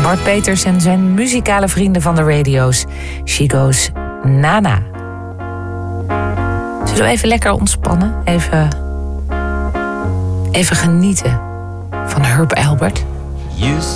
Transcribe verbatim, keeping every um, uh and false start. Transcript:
Bart Peters en zijn muzikale vrienden van de radio's. She Goes Nana. Zullen we even lekker ontspannen? Even, even genieten van Herb Alpert? You